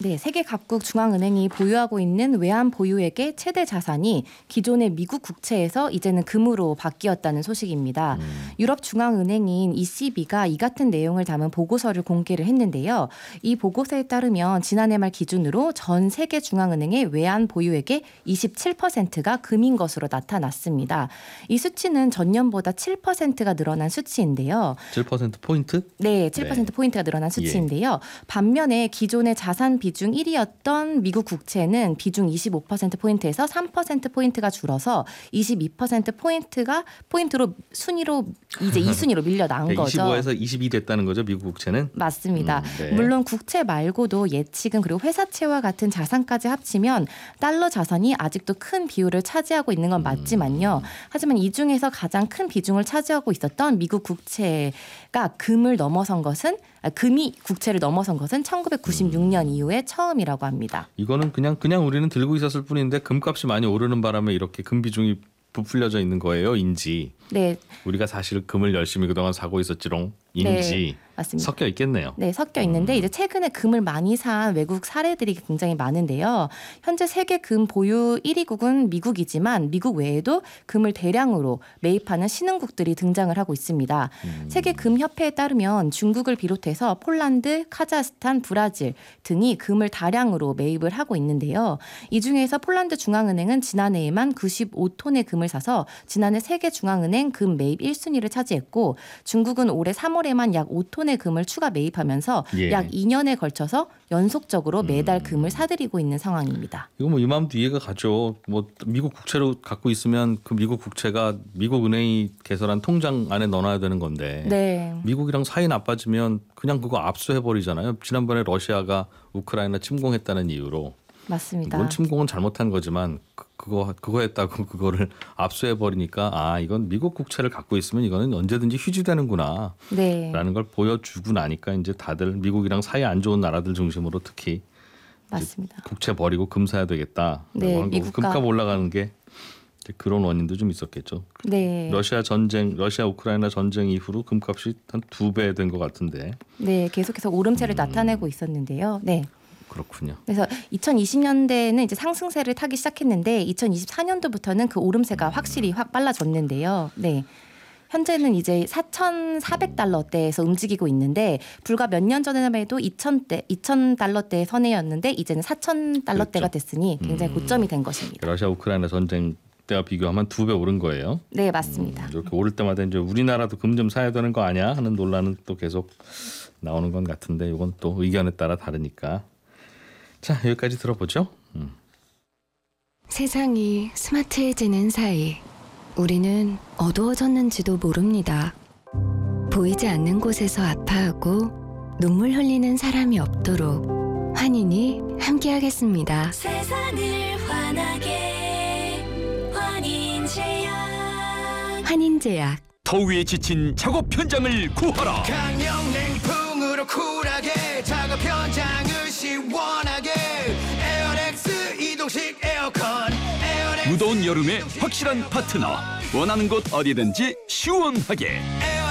네, 세계 각국 중앙은행이 보유하고 있는 외환 보유액의 최대 자산이 기존의 미국 국채에서 이제는 금으로 바뀌었다는 소식입니다. 유럽 중앙은행인 ECB가 이 같은 내용을 담은 보고서를 공개를 했는데요. 이 보고서에 따르면 지난해 말 기준으로 전 세계 중앙은행의 외환 보유액의 27%가 금인 것으로 나타났습니다. 이 수치는 전년보다 7%가 늘어난 수치인데요. 7%포인트? 네, 7%포인트가 늘어난 수치인데요. 반면에 기존의 자산 비중 1위였던 미국 국채는 비중 25%포인트에서 3%포인트가 줄어서 22%포인트로 순위로 이제 2순위로 밀려 나온 거죠. 25에서 22 됐다는 거죠, 미국 국채는? 맞습니다. 네. 물론 국채 말고도 예치금 그리고 회사채와 같은 자산까지 합치면 달러 자산이 아직도 큰 비율을 차지하고 있는 건 맞지만요. 하지만 이 중에서 가장 큰 비중을 차지하고 있었던 미국 국채가 금이 국채를 넘어선 것은 1996년 이후에 처음이라고 합니다. 이거는 그냥 우리는 들고 있었을 뿐인데 금값이 많이 오르는 바람에 이렇게 금 비중이 부풀려져 있는 거예요, 인지. 네. 우리가 사실 금을 열심히 그동안 사고 있었지롱, 인지. 네, 맞습니다. 섞여 있겠네요. 네, 섞여 있는데 이제 최근에 금을 많이 산 외국 사례들이 굉장히 많은데요. 현재 세계 금 보유 1위국은 미국이지만 미국 외에도 금을 대량으로 매입하는 신흥국들이 등장을 하고 있습니다. 세계 금 협회에 따르면 중국을 비롯해서 폴란드, 카자흐스탄, 브라질 등이 금을 다량으로 매입을 하고 있는데요. 이 중에서 폴란드 중앙은행은 지난해에만 95톤의 금을 사서 지난해 세계 중앙은행 금 매입 1순위를 차지했고, 중국은 올해 3월에만 약 5톤의 금을 추가 매입하면서 약 2년에 걸쳐서 연속적으로 매달 금을 사들이고 있는 상황입니다. 이거 뭐 이맘도 이해가 가죠. 뭐 미국 국채로 갖고 있으면 그 미국 국채가 미국 은행이 개설한 통장 안에 넣어놔야 되는 건데 네. 미국이랑 사이 나빠지면 그냥 그거 압수해버리잖아요. 지난번에 러시아가 우크라이나 침공했다는 이유로. 맞습니다. 물론 침공은 잘못한 거지만 그거 했다고 그거를 압수해버리니까 이건 미국 국채를 갖고 있으면 이거는 언제든지 휴지되는구나 라는 걸 보여주고 나니까 이제 다들 미국이랑 사이 안 좋은 나라들 중심으로 특히 맞습니다. 국채 버리고 금 사야 되겠다. 네, 금값 올라가는 게 그런 원인도 좀 있었겠죠. 네. 러시아 우크라이나 전쟁 이후로 금값이 한 2배 된 것 같은데. 네, 계속해서 오름세를 나타내고 있었는데요. 네. 그렇군요. 그래서 2020년대에는 이제 상승세를 타기 시작했는데 2024년도부터는 그 오름세가 확실히 확 빨라졌는데요. 네. 현재는 이제 4,400달러대에서 움직이고 있는데 불과 몇 년 전에만 해도 2,000달러대 선에였는데 이제는 4,000달러대가 됐으니 굉장히 고점이 된 것입니다. 러시아 우크라이나 전쟁 때와 비교하면 2배 오른 거예요. 네, 맞습니다. 이렇게 오를 때마다 이제 우리나라도 금 좀 사야 되는 거 아니야 하는 논란은 또 계속 나오는 건 같은데 이건 또 의견에 따라 다르니까. 자, 여기까지 들어보죠. 세상이 스마트해지는 사이 우리는 어두워졌는지도 모릅니다. 보이지 않는 곳에서 아파하고 눈물 흘리는 사람이 없도록 환인이 함께하겠습니다. 세상을 환하게 환인제약. 더위에 지친 작업 현장을 구하라. 강력냉풍으로 쿨하게 작업 현장을 시원하게 에어렉스 이동식 에어컨 무더운 여름에 확실한 파트너. 원하는 곳 어디든지 시원하게.